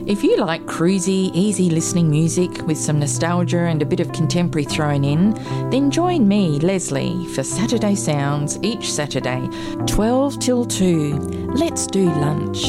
If you like cruisy, easy listening music with some nostalgia and a bit of contemporary thrown in, then join me, Leslie, for Saturday Sounds each Saturday, 12 till 2. Let's do lunch.